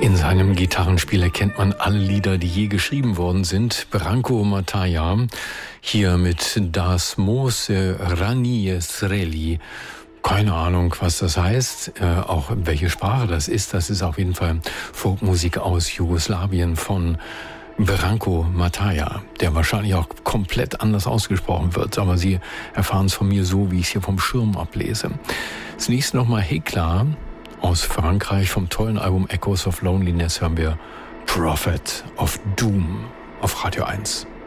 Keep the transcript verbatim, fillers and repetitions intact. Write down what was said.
In seinem Gitarrenspiel kennt man alle Lieder, die je geschrieben worden sind. Branko Mataja, hier mit Das Mose Rani Sreli. Keine Ahnung, was das heißt, äh, auch welche Sprache das ist. Das ist auf jeden Fall Folkmusik aus Jugoslawien von Branko Mataja, der wahrscheinlich auch komplett anders ausgesprochen wird. Aber Sie erfahren es von mir so, wie ich es hier vom Schirm ablese. Zunächst nochmal Hekla aus Frankreich. Vom tollen Album Echoes of Loneliness hören wir Prophet of Doom auf Radio eins.